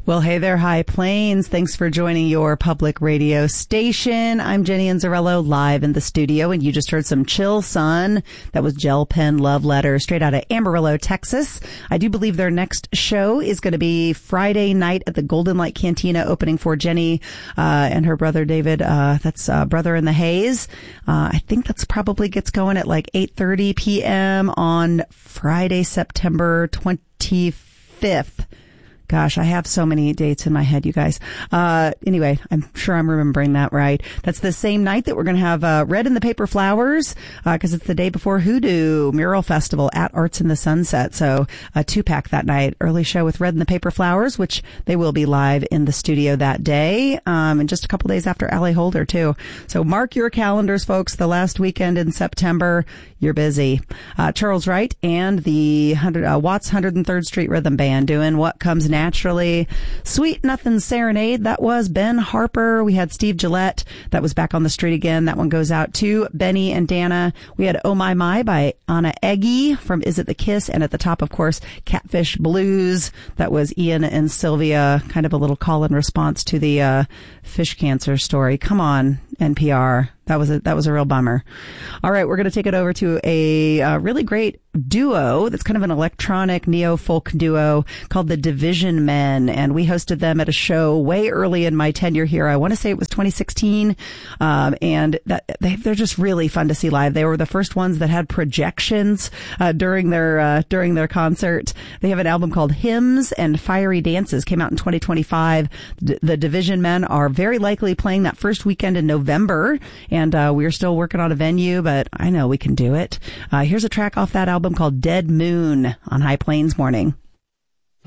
Well, hey there, High Plains. Thanks for joining your public radio station. I'm Jenny Anzarello, live in the studio, and you just heard some Chill Sun. That was Gel Pen Love Letter, straight out of Amarillo, Texas. I do believe their next show is going to be Friday night at the Golden Light Cantina, opening for Jenny and her brother David. That's Brother in the Haze. I think that's probably gets going at like 8:30 p.m. on Friday, September 25th. Gosh, I have so many dates in my head, you guys. Anyway, I'm sure I'm remembering that right. That's the same night that we're going to have Red in the Paper Flowers, because it's the day before Hoodoo Mural Festival at Arts in the Sunset. So a 2-pack that night. Early show with Red in the Paper Flowers, which they will be live in the studio that day, and just a couple days after Allie Holder, too. So mark your calendars, folks. The last weekend in September, you're busy. Charles Wright and the Watts 103rd Street Rhythm Band doing What Comes Naturally. Sweet Nothing Serenade, that was Ben Harper. We had Steve Gillette, that was Back on the Street Again. That one goes out to Benny and Dana. We had Oh My My by Anna Eggy from Is It the Kiss? And at the top, of course, Catfish Blues. That was Ian and Sylvia, kind of a little call in response to the fish cancer story. Come on, NPR. That was a real bummer. All right, we're going to take it over to a really great duo that's kind of an electronic neo-folk duo called the Division Men, and we hosted them at a show way early in my tenure here. I want to say it was 2016, and they're just really fun to see live. They were the first ones that had projections during their concert. They have an album called Hymns and Fiery Dances, came out in 2025. The Division Men are very likely playing that first weekend in November. And we're still working on a venue, but I know we can do it. Here's a track off that album called Dead Moon on High Plains Morning.